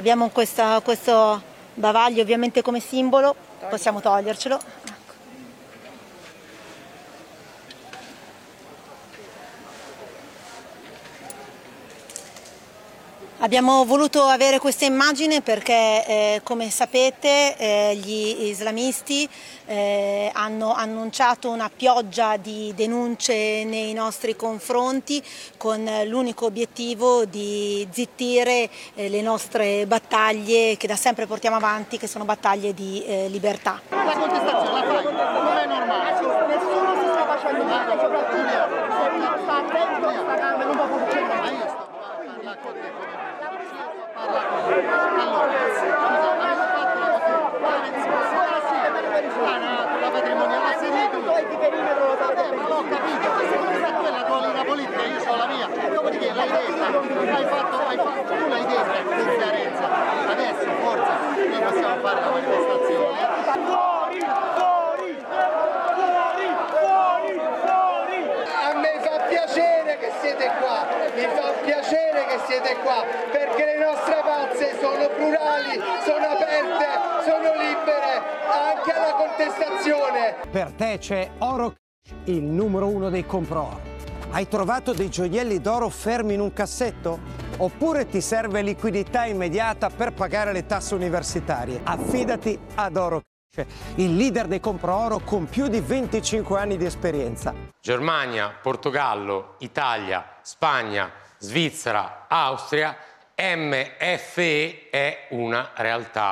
Abbiamo questo bavaglio ovviamente come simbolo, possiamo togliercelo. Abbiamo voluto avere questa immagine perché, come sapete, gli islamisti hanno annunciato una pioggia di denunce nei nostri confronti con l'unico obiettivo di zittire le nostre battaglie che da sempre portiamo avanti, che sono battaglie di libertà. La contestazione la fai, non è normale. Nessuno si sta facendo male, soprattutto sta attento, sta calmo, non può succedere. Ma io sto parlando con te come allora, scusa, abbiamo fatto la patrimoniale a segreto. Ma l'ho capito, questa è la tua linea politica, io ho la mia. Dopodiché l'hai detta, tu l'hai detta con chiarezza. Adesso forza, noi possiamo fare la manifestazione. A me fa piacere che siete qua, mi fa piacere che siete qua, perché le nostre pazze sono plurali, sono aperte, sono libere, anche alla contestazione. Per te c'è Oro, il numero 1 dei compro-oro. Hai trovato dei gioielli d'oro fermi in un cassetto? Oppure ti serve liquidità immediata per pagare le tasse universitarie? Affidati ad Oro, il leader dei compro-oro con più di 25 anni di esperienza. Germania, Portogallo, Italia, Spagna, Svizzera, Austria, MFE è una realtà.